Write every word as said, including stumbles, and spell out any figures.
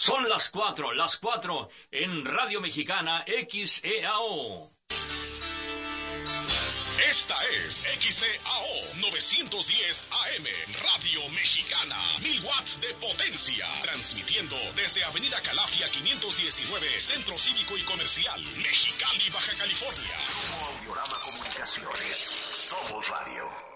Son las cuatro, las cuatro en Radio Mexicana X E A O. Esta es X E A O novecientos diez A M, Radio Mexicana, mil watts de potencia, transmitiendo desde Avenida Calafia quinientos diecinueve, Centro Cívico y Comercial, Mexicali, Baja California. Audiorama Comunicaciones, somos radio.